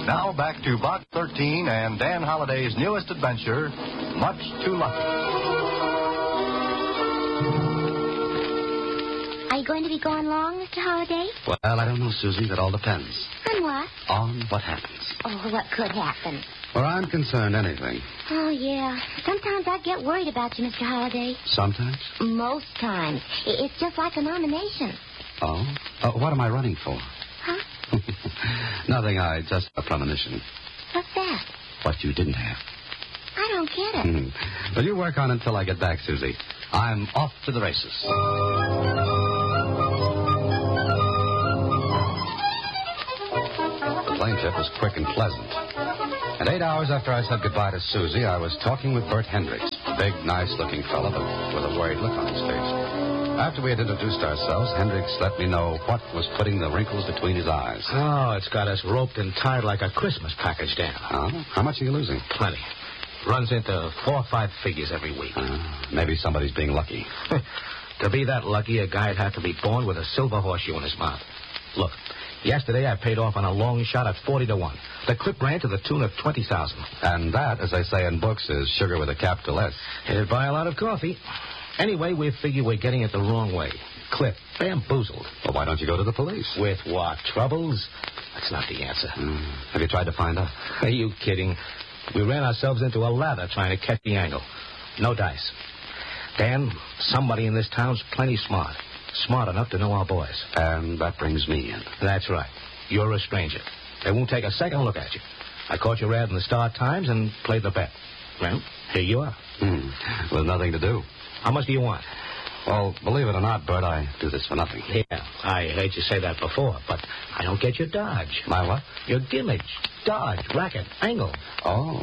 Now back to Box 13 and Dan Holliday's newest adventure, Much Too Lucky. Are you going to be gone long, Mr. Holliday? Well, I don't know, Susie. That all depends. On what? On what happens. Oh, what could happen? Where I'm concerned, anything. Oh, yeah. Sometimes I get worried about you, Mr. Holliday. Sometimes? Most times. It's just like a nomination. Oh? What am I running for? Huh? Nothing, just a premonition. What's that? What you didn't have. I don't get it. Well, you work on it until I get back, Susie. I'm off to the races. The plane trip was quick and pleasant. And 8 hours after I said goodbye to Susie, I was talking with Bert Hendricks, a big, nice-looking fellow with a worried look on his face. After we had introduced ourselves, Hendricks let me know what was putting the wrinkles between his eyes. Oh, it's got us roped and tied like a Christmas package, Dan. Oh? How much are you losing? Plenty. Runs into 4 or 5 figures every week. Maybe somebody's being lucky. To be that lucky, a guy'd have to be born with a silver horseshoe in his mouth. Look, yesterday I paid off on a long shot at 40 to 1. The clip ran to the tune of 20,000. And that, as they say in books, is sugar with a capital S. It'd buy a lot of coffee. Anyway, we figure we're getting it the wrong way. Clip, bamboozled. Well, why don't you go to the police? With what? Troubles? That's not the answer. Have you tried to find out? Are you kidding? We ran ourselves into a lather trying to catch the angle. No dice. Dan, somebody in this town's plenty smart. Smart enough to know our boys. And that brings me in. That's right. You're a stranger. They won't take a second look at you. I caught your ad in the Star-Times and played the bet. Well, here you are. With nothing to do. How much do you want? Well, believe it or not, Bert, I do this for nothing. Yeah, I heard you say that before, but I don't get your dodge. My what? Your gimmick. Dodge, racket, angle. Oh.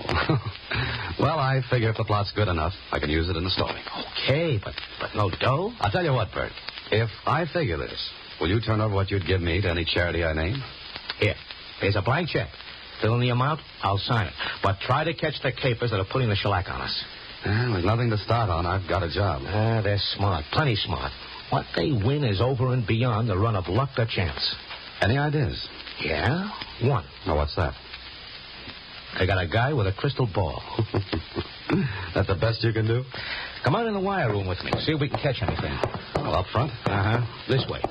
Well, I figure if the plot's good enough, I can use it in the story. Okay, but no dough? I'll tell you what, Bert. If I figure this, will you turn over what you'd give me to any charity I name? Here. Here's a blank check. Fill in the amount, I'll sign it. But try to catch the capers that are putting the shellac on us. With nothing to start on, I've got a job. They're smart, plenty smart. What they win is over and beyond the run of luck or chance. Any ideas? Yeah, one. Oh, what's that? They got a guy with a crystal ball. That the best you can do? Come on in the wire room with me. See if we can catch anything. Well, up front? This way.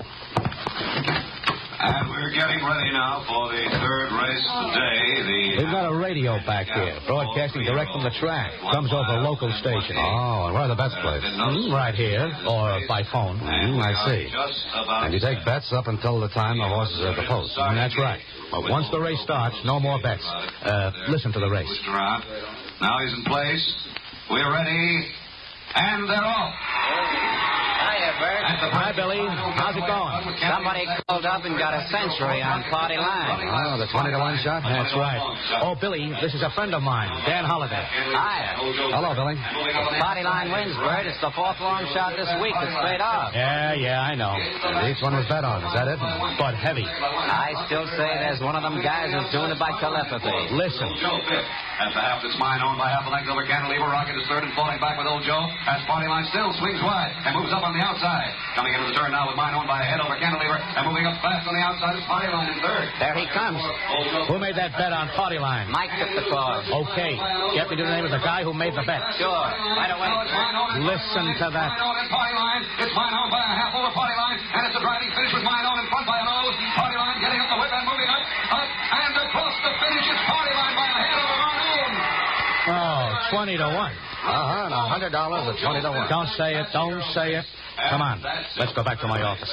And we're getting ready now for the third race today. We've got a radio back here, broadcasting direct from the track. Comes over a local station. Oh, and where are the bets played? Right here, or by phone. I see. And you take bets up until the time the horses are at the post. That's right. But once the race starts, no more bets. Listen to the race. Now he's in place. We're ready. And they're off. Hiya, Bert. Hi, Billy. How's it going? Somebody called up and got a century on Party Line. Oh, the 20 to 1 shot? That's right. Oh, Billy, this is a friend of mine, Dan Holliday. Hiya. Hello, Billy. If Party Line wins, Bert, it's the 4th long shot this week that's straight off. Yeah, I know. Each one was bet on, is that it? But heavy. I still say there's one of them guys who's doing it by telepathy. Listen. Joe Pitt. At the half, it's mine owned by half a length over Cantilever. Rocket is third and falling back with old Joe. As Party Line still swings wide and moves up on the outside. Coming into the turn now with mine owned by a head over Cantilever and moving up fast on the outside is Party Line in third. There he comes. Who made that bet on Party Line? Mike took the call. Okay. Get me to the name of the guy who made the bet. Sure. Right away. Listen to that. Mine owned and Party Line. It's mine owned by a half over Party Line. And it's a driving finish with mine owned in front by a nose. Party Line getting up the whip and moving up, and across the finish is Party Line by a head over mine owned. Oh, 20 to 1. And $100 at 20 to 1. Don't say it. Don't say it. Come on. Let's go back to my office.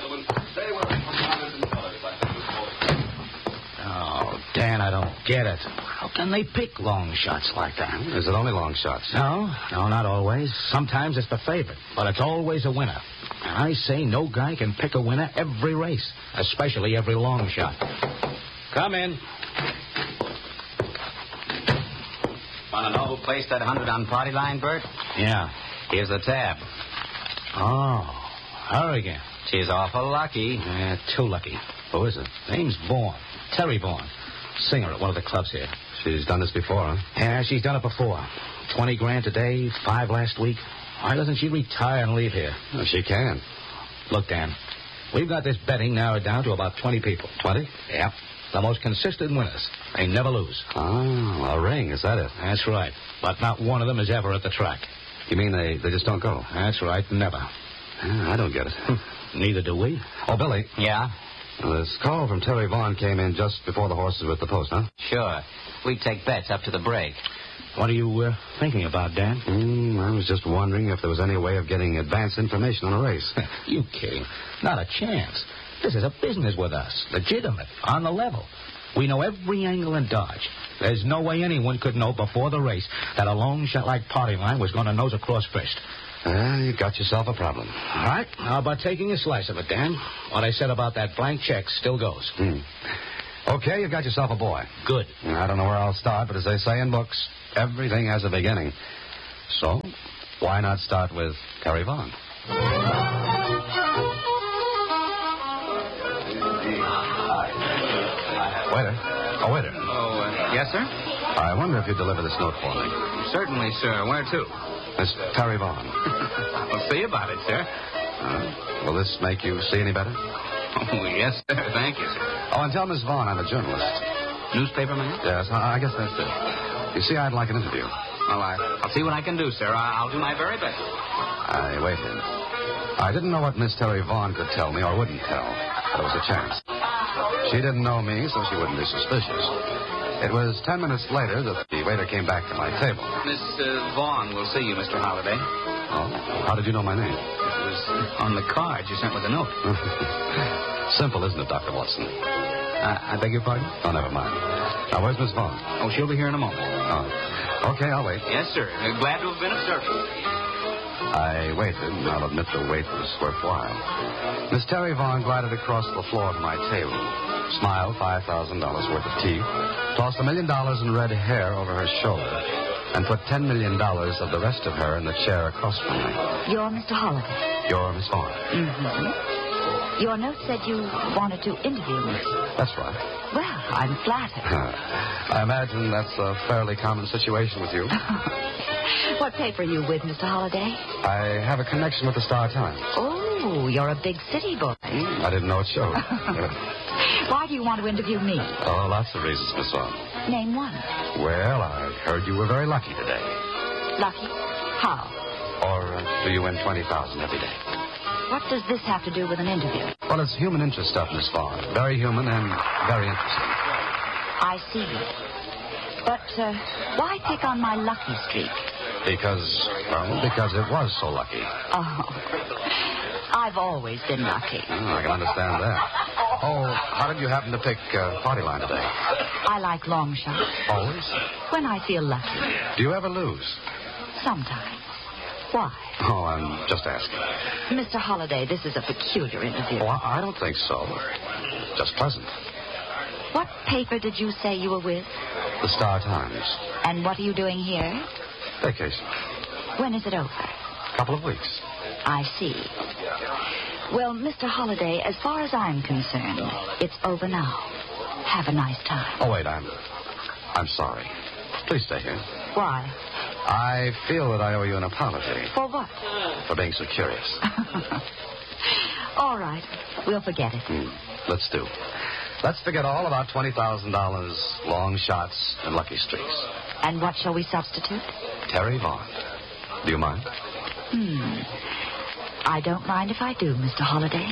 Oh, Dan, I don't get it. How can they pick long shots like that? Is it only long shots? No, not always. Sometimes it's the favorite, but it's always a winner. And I say no guy can pick a winner every race, especially every long shot. Come in. Want to know who placed that 100 on Party Line, Bert? Yeah. Here's the tab. Oh, her again. She's awful lucky. Yeah, too lucky. Who is it? Name's Vaughan. Terry Vaughan. Singer at one of the clubs here. She's done this before, huh? Yeah, she's done it before. 20 grand today, 5 last week. Why doesn't she retire and leave here? Well, she can. Look, Dan, we've got this betting narrowed down to about 20 people. 20? Yeah. The most consistent winners. They never lose. Oh, a ring, is that it? That's right. But not one of them is ever at the track. You mean they just don't go? That's right, never. I don't get it. Neither do we. Oh, Billy. Yeah? This call from Terry Vaughn came in just before the horses were at the post, huh? Sure. We take bets up to the break. What are you thinking about, Dan? I was just wondering if there was any way of getting advance information on a race. You kidding? Not a chance. This is a business with us. Legitimate. On the level. We know every angle and dodge. There's no way anyone could know before the race that a long shot like Party Line was going to nose across first. Well, you got yourself a problem. All right. How about taking a slice of it, Dan? What I said about that blank check still goes. Okay, you've got yourself a boy. Good. I don't know where I'll start, but as they say in books, everything has a beginning. So, why not start with Terry Vaughn? Waiter. Oh, waiter. Oh, yes, sir? I wonder if you'd deliver this note for me. Certainly, sir. Where to? Miss Terry Vaughn. We'll see about it, sir. Will this make you see any better? Oh, yes, sir. Thank you, sir. Oh, and tell Miss Vaughn I'm a journalist. Newspaper man? Yes, I guess that's it. You see, I'd like an interview. Well, I'll see what I can do, sir. I'll do my very best. I waited. I didn't know what Miss Terry Vaughn could tell me or wouldn't tell. There was a chance. She didn't know me, so she wouldn't be suspicious. It was 10 minutes later that the waiter came back to my table. Miss Vaughn will see you, Mr. Holliday. Oh? How did you know my name? It was on the card you sent with the note. Simple, isn't it, Dr. Watson? I beg your pardon? Oh, never mind. Now, where's Miss Vaughn? Oh, she'll be here in a moment. Oh. Okay, I'll wait. Yes, sir. Glad to have been of service. I waited, and I'll admit the wait was worthwhile. Miss Terry Vaughn glided across the floor to my table, smiled $5,000 worth of teeth, tossed $1 million in red hair over her shoulder, and put $10 million of the rest of her in the chair across from me. You're Mr. Holliday. You're Miss Vaughn. Mm-hmm. Your note said you wanted to interview me. That's right. Well, I'm flattered. I imagine that's a fairly common situation with you. What paper are you with, Mr. Holliday? I have a connection with the Star Times. Oh, you're a big city boy. I didn't know it showed. Why do you want to interview me? Oh, lots of reasons, Miss Vaughn. Name one. Well, I heard you were very lucky today. Lucky? How? Or do you win $20,000 every day? What does this have to do with an interview? Well, it's human interest stuff, Miss Vaughn. Very human and very interesting. I see. But why pick on my lucky streak? Because it was so lucky. Oh, I've always been lucky. I can understand that. Oh, how did you happen to pick Party Line today? I like long shots. Always? When I feel lucky. Do you ever lose? Sometimes. Why? Oh, I'm just asking. Mr. Holliday, this is a peculiar interview. Oh, I don't think so. Just pleasant. What paper did you say you were with? The Star Times. And what are you doing here? Vacation. When is it over? Couple of weeks. I see. Well, Mr. Holliday, as far as I'm concerned, it's over now. Have a nice time. Oh, wait, I'm sorry. Please stay here. Why? I feel that I owe you an apology. For what? For being so curious. All right. We'll forget it. Let's do. Let's forget all about $20,000, long shots, and lucky streaks. And what shall we substitute? Terry Vaughn. Do you mind? I don't mind if I do, Mr. Holliday.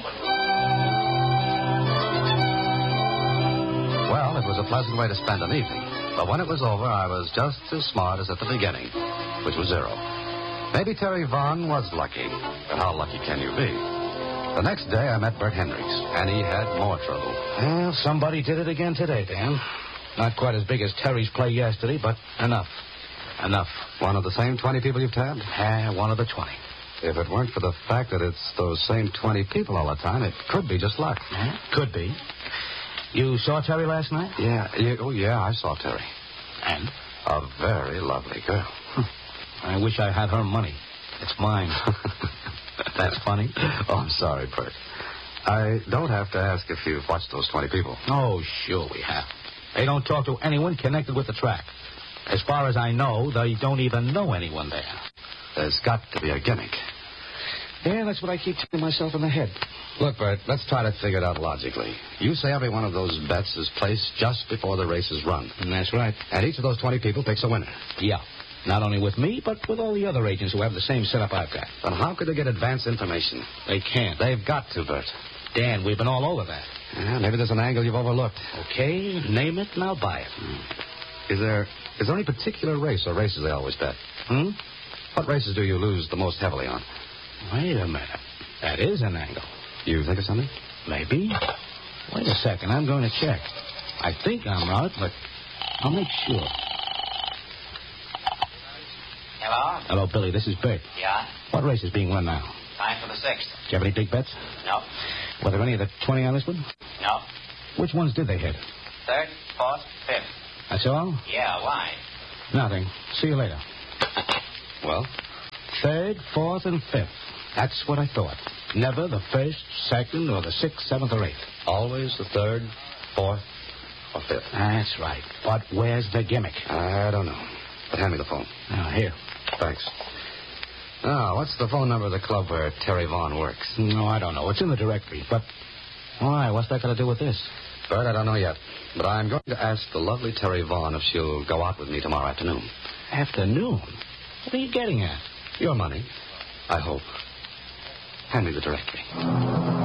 Well, it was a pleasant way to spend an evening. But when it was over, I was just as smart as at the beginning, which was zero. Maybe Terry Vaughn was lucky, but how lucky can you be? The next day, I met Bert Hendricks, and he had more trouble. Well, somebody did it again today, Dan. Not quite as big as Terry's play yesterday, but enough. Enough. One of the same 20 people you've tabbed? One of the 20. If it weren't for the fact that it's those same 20 people all the time, it could be just luck. Could be. You saw Terry last night? Yeah. Oh, yeah, I saw Terry. And? A very lovely girl. I wish I had her money. It's mine. That's funny. Oh, I'm sorry, Bert. I don't have to ask if you've watched those 20 people. Oh, sure we have. They don't talk to anyone connected with the track. As far as I know, they don't even know anyone there. There's got to be a gimmick. Yeah, that's what I keep telling myself in the head. Look, Bert, let's try to figure it out logically. You say every one of those bets is placed just before the race is run. And that's right. And each of those 20 people picks a winner. Yeah. Not only with me, but with all the other agents who have the same setup I've got. Then how could they get advance information? They can't. They've got to, Bert. Dan, we've been all over that. Yeah, maybe there's an angle you've overlooked. Okay, name it and I'll buy it. Is there any particular race or races they always bet? What races do you lose the most heavily on? Wait a minute. That is an angle. You think of something? Maybe. Wait a second. I'm going to check. I think I'm right, but I'll make sure. Hello? Hello, Billy. This is Bert. Yeah? What race is being run now? Time for the 6th. Do you have any big bets? No. Were there any of the 20 on this one? No. Which ones did they hit? 3rd, 4th, 5th. That's all? Yeah, why? Nothing. See you later. Well? 3rd, 4th, and 5th. That's what I thought. Never the 1st, 2nd, or the 6th, 7th, or 8th. Always the 3rd, 4th, or 5th. That's right. But where's the gimmick? I don't know. But hand me the phone. Here. Thanks. Now, what's the phone number of the club where Terry Vaughn works? No, I don't know. It's in the directory. But why? What's that got to do with this? Bert, I don't know yet. But I'm going to ask the lovely Terry Vaughn if she'll go out with me tomorrow afternoon. Afternoon? What are you getting at? Your money, I hope. Hand me the directory.